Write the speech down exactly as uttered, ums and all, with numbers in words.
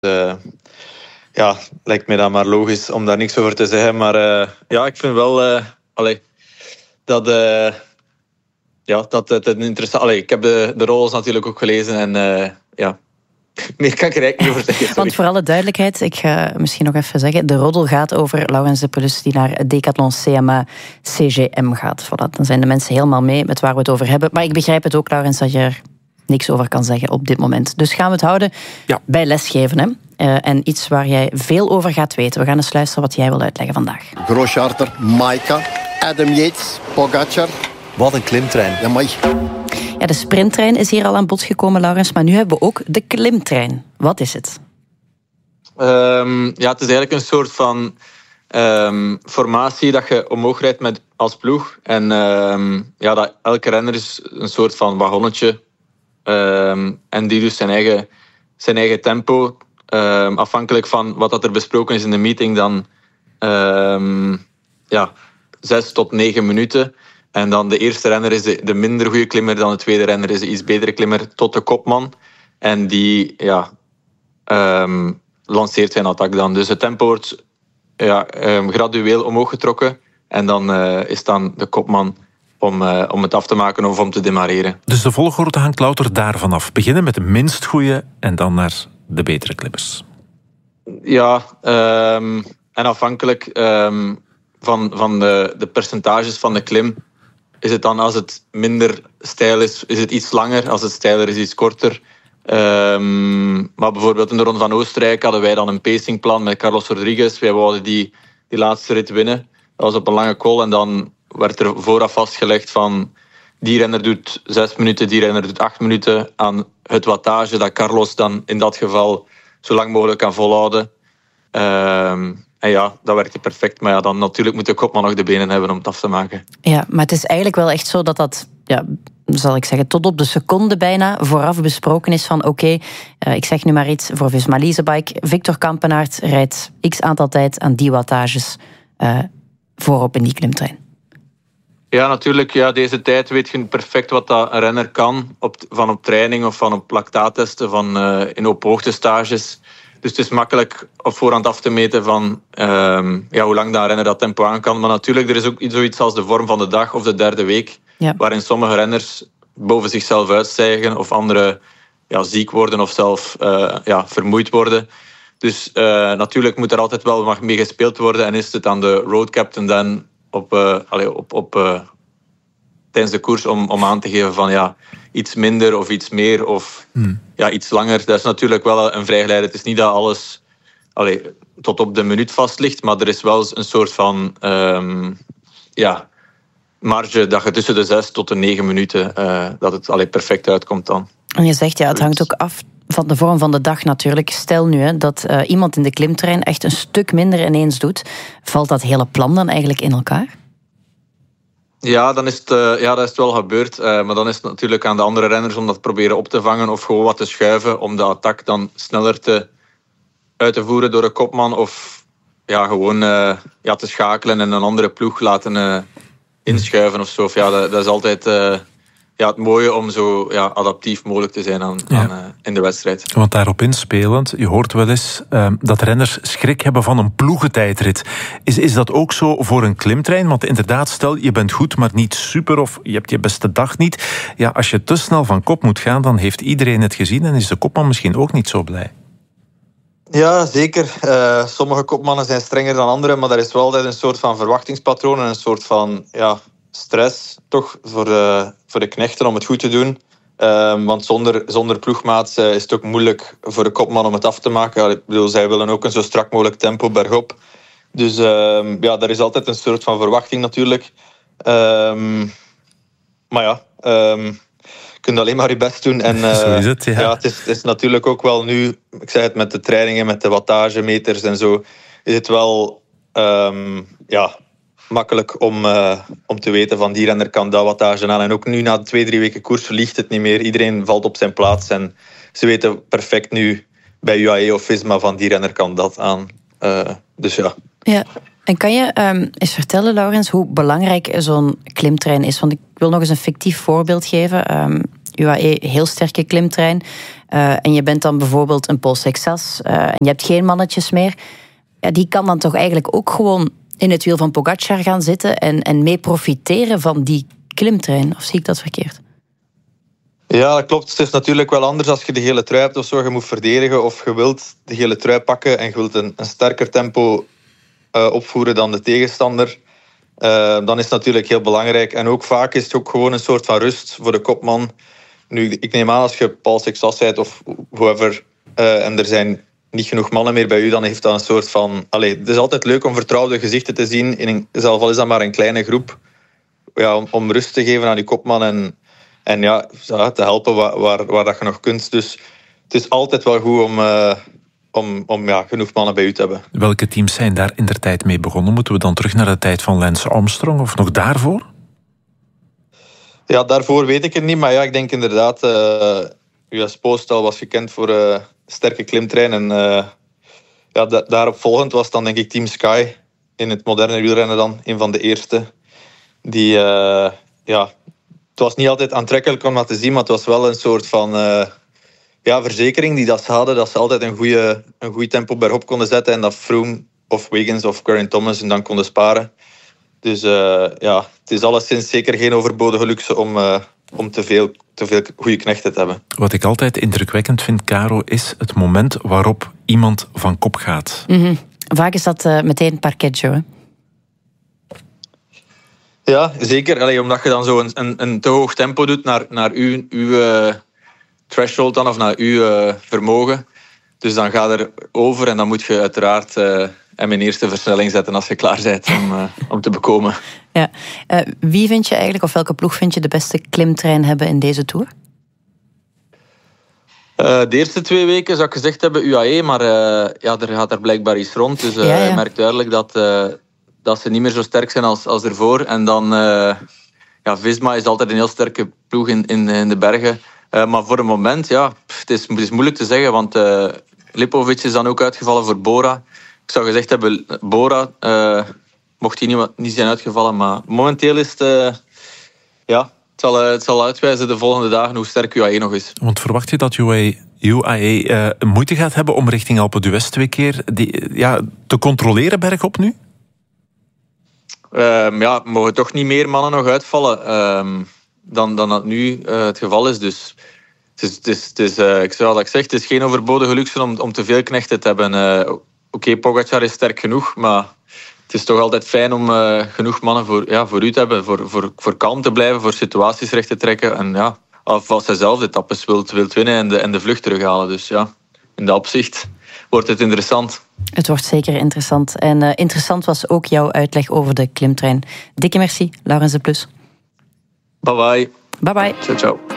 Uh, ja, lijkt me dat maar logisch om daar niks over te zeggen. Maar uh, ja, ik vind wel uh, allee, dat, uh, ja, dat het een interessant... Allee, ik heb de, de roles natuurlijk ook gelezen en uh, ja... meer kan ik er eigenlijk niet over zeggen. Sorry. Want voor alle duidelijkheid, ik ga misschien nog even zeggen, de roddel gaat over Laurens De Pruis die naar Decathlon C M A C G M gaat. Voilà, dan zijn de mensen helemaal mee met waar we het over hebben. Maar ik begrijp het ook, Laurens, dat je er niks over kan zeggen op dit moment. Dus gaan we het houden ja. bij lesgeven. Hè? Uh, en iets waar jij veel over gaat weten. We gaan eens luisteren wat jij wil uitleggen vandaag. Grosscharter, Maika, Adam Yates, Pogacar. Wat een klimtrein. Ja, maar... Ja, de sprinttrein is hier al aan bod gekomen, Laurens. Maar nu hebben we ook de klimtrein. Wat is het? Um, ja, het is eigenlijk een soort van um, formatie dat je omhoog rijdt met, als ploeg. En um, ja, dat, elke renner is een soort van wagonnetje. Um, en die dus zijn eigen, zijn eigen tempo. Um, afhankelijk van wat dat er besproken is in de meeting, dan um, ja, zes tot negen minuten. En dan de eerste renner is de, de minder goede klimmer, dan de tweede renner is de iets betere klimmer, tot de kopman. En die ja, um, lanceert zijn attack dan. Dus het tempo wordt ja, um, gradueel omhoog getrokken. En dan uh, is dan de kopman om, uh, om het af te maken of om te demareren. Dus de volgorde hangt louter daarvan af. Beginnen met de minst goede en dan naar de betere klimmers. Ja, um, en afhankelijk um, van, van de, de percentages van de klim... is het dan, als het minder steil is, is het iets langer. Als het steiler is, iets korter. Um, maar bijvoorbeeld in de Ronde van Oostenrijk hadden wij dan een pacingplan met Carlos Rodriguez. Wij wouden die, die laatste rit winnen. Dat was op een lange call. En dan werd er vooraf vastgelegd van... die renner doet zes minuten, die renner doet acht minuten... aan het wattage dat Carlos dan in dat geval zo lang mogelijk kan volhouden. Um, En ja, dat werkte perfect. Maar ja, dan natuurlijk moet de kopman nog de benen hebben om het af te maken. Ja, maar het is eigenlijk wel echt zo dat dat, ja, zal ik zeggen, tot op de seconde bijna vooraf besproken is van oké, okay, uh, ik zeg nu maar iets voor Visma Leasebike. Victor Kampenaert rijdt x aantal tijd aan die wattages uh, voorop in die klimtrein. Ja, natuurlijk. Ja, deze tijd weet je perfect wat dat een renner kan. Op, van op training of van op lactaattesten, van uh, in op-hoogtestages. Dus het is makkelijk op voorhand af te meten van um, ja, hoe lang dat renner dat tempo aan kan. Maar natuurlijk, er is ook zoiets als de vorm van de dag of de derde week. Ja. Waarin sommige renners boven zichzelf uitstijgen of anderen ja, ziek worden of zelf uh, ja, vermoeid worden. Dus uh, natuurlijk moet er altijd wel mee gespeeld worden. En is het aan de road captain dan op, uh, allez, op, op, uh, tijdens de koers om, om aan te geven van ja, iets minder of iets meer of hmm. ja, iets langer. Dat is natuurlijk wel een vrijgeleide. Het is niet dat alles allez, tot op de minuut vast ligt, maar er is wel een soort van um, ja, marge dat je tussen de zes tot de negen minuten uh, dat het allez, perfect uitkomt dan. En je zegt ja, het hangt ook af van de vorm van de dag natuurlijk. Stel nu hè, dat uh, iemand in de klimtrein echt een stuk minder ineens doet. Valt dat hele plan dan eigenlijk in elkaar? Ja, dan is het, uh, ja, dat is het wel gebeurd. Uh, maar dan is het natuurlijk aan de andere renners om dat te proberen op te vangen of gewoon wat te schuiven om de attack dan sneller te, uit te voeren door een kopman of ja, gewoon uh, ja, te schakelen en een andere ploeg laten uh, inschuiven of zo. Of, ja, dat, dat is altijd uh, ja, het mooie om zo ja, adaptief mogelijk te zijn aan, ja. aan, uh, in de wedstrijd. Want daarop inspelend, je hoort wel eens uh, dat renners schrik hebben van een ploegentijdrit. Is, is dat ook zo voor een klimtrein? Want inderdaad, stel je bent goed, maar niet super of je hebt je beste dag niet. Ja, als je te snel van kop moet gaan, dan heeft iedereen het gezien en is de kopman misschien ook niet zo blij. Ja, zeker. Uh, sommige kopmannen zijn strenger dan anderen, maar er is wel altijd een soort van verwachtingspatroon en een soort van ja, stress toch voor de, voor de knechten om het goed te doen. Uh, want zonder, zonder ploegmaats uh, is het ook moeilijk voor de kopman om het af te maken. Ik bedoel, zij willen ook een zo strak mogelijk tempo bergop. Dus uh, ja, er is altijd een soort van verwachting natuurlijk. Uh, maar ja... Uh, je kunt alleen maar je best doen. En, uh, Zo is het, ja. ja het, is, het is natuurlijk ook wel nu, ik zeg het met de trainingen, met de wattagemeters en zo, is het wel um, ja, makkelijk om, uh, om te weten van die renner kan dat wattage aan. En ook nu na twee, drie weken koers liegt het niet meer. Iedereen valt op zijn plaats en ze weten perfect nu bij U A E of Visma van die renner kan dat aan. Uh, dus ja. Ja. En kan je um, eens vertellen, Laurens, hoe belangrijk zo'n klimtrein is? Want ik wil nog eens een fictief voorbeeld geven. Um, U A E, heel sterke klimtrein. Uh, en je bent dan bijvoorbeeld een Paul Sexas uh, en je hebt geen mannetjes meer. Ja, die kan dan toch eigenlijk ook gewoon in het wiel van Pogacar gaan zitten en, en mee profiteren van die klimtrein. Of zie ik dat verkeerd? Ja, dat klopt. Het is natuurlijk wel anders als je de gele trui hebt of zo. Je moet verdedigen of je wilt de gele trui pakken en je wilt een, een sterker tempo uh, opvoeren dan de tegenstander. Uh, dan is het natuurlijk heel belangrijk. En ook vaak is het ook gewoon een soort van rust voor de kopman. Nu, ik neem aan als je Paul Sexas bent of whoever, uh, en er zijn niet genoeg mannen meer bij u, dan heeft dat een soort van... Allee, het is altijd leuk om vertrouwde gezichten te zien, in een, zelfs al is dat maar een kleine groep, ja, om, om rust te geven aan die kopman en, en ja, te helpen waar, waar, waar dat je nog kunt. Dus het is altijd wel goed om... Uh, om, om ja, genoeg mannen bij u te hebben. Welke teams zijn daar in der tijd mee begonnen? Moeten we dan terug naar de tijd van Lance Armstrong of nog daarvoor? Ja, daarvoor weet ik het niet. Maar ja, ik denk inderdaad... Uh, U S Postal was gekend voor uh, sterke klimtrein. En uh, ja, da- daarop volgend was dan denk ik Team Sky in het moderne wielrennen dan. Een van de eerste. Die... Uh, ja, het was niet altijd aantrekkelijk om dat te zien, maar het was wel een soort van... Uh, Ja, verzekering die dat ze hadden, dat ze altijd een goede, een goede tempo bergop konden zetten en dat Froome of Wiggins of Geraint Thomas hen dan konden sparen. Dus uh, ja, het is alleszins zeker geen overbodige luxe om, uh, om te veel, te veel goede knechten te hebben. Wat ik altijd indrukwekkend vind, Caro, is het moment waarop iemand van kop gaat. Mm-hmm. Vaak is dat uh, meteen parquetjo, hè? Ja, zeker. Allee, omdat je dan zo een, een, een te hoog tempo doet naar, naar uw... uw uh, threshold dan, of naar uw uh, vermogen. Dus dan ga er over en dan moet je uiteraard uh, hem in eerste versnelling zetten als je klaar bent om, uh, om te bekomen. Ja. Uh, wie vind je eigenlijk, of welke ploeg vind je de beste klimtrein hebben in deze Tour? Uh, de eerste twee weken zou ik gezegd hebben U A E, maar uh, ja, er gaat er blijkbaar iets rond. Dus uh, ja, ja. je merkt duidelijk dat, uh, dat ze niet meer zo sterk zijn als, als ervoor. En dan, uh, ja, Visma is altijd een heel sterke ploeg in, in, in de bergen. Uh, maar voor een moment, ja, het is, het is moeilijk te zeggen, want uh, Lipovic is dan ook uitgevallen voor Bora. Ik zou gezegd hebben, Bora uh, mocht hij niet, niet zijn uitgevallen, maar momenteel is het, uh, ja, het zal, uh, het zal uitwijzen de volgende dagen hoe sterk U A E nog is. Want verwacht je dat U A E uh, moeite gaat hebben om richting Alpe d'Huez twee keer die, ja, te controleren bergop nu? Uh, ja, mogen toch niet meer mannen nog uitvallen. Uh, Dan, dan dat nu uh, het geval is. Dus het is, het is, het is, uh, ik zou dat ik zeg, het is geen overbodige luxe om, om te veel knechten te hebben. Uh, Oké, okay, Pogacar is sterk genoeg, maar het is toch altijd fijn om uh, genoeg mannen voor, ja, voor u te hebben. Voor, voor, voor kalm te blijven, voor situaties recht te trekken. En ja, of als hij zelf de etappes wilt, wilt winnen en de, en de vlucht terughalen. Dus ja, in dat opzicht wordt het interessant. Het wordt zeker interessant. En uh, interessant was ook jouw uitleg over de klimtrein. Dikke merci, Laurens de Plus. Bye bye. Bye bye. Ciao, ciao.